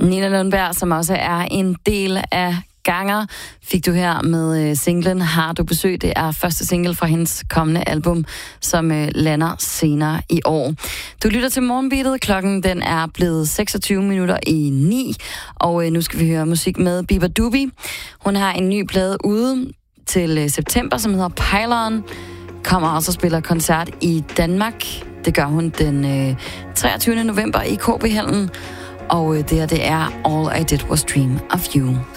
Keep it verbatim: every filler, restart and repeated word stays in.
Nina Lundberg, som også er en del af Ganger, fik du her med singlen Har du besøg. Det er første single fra hendes kommende album, som lander senere i år. Du lytter til Morgenbeatet. Klokken den er blevet seksogtyve minutter i ni, og nu skal vi høre musik med Bieber Doobie. Hun har en ny plade ude til september, som hedder Pylon. Kommer også og spiller koncert i Danmark. Det gør hun den treogtyvende november i K B-hallen. Og det her, det er All I Did Was Dream of You.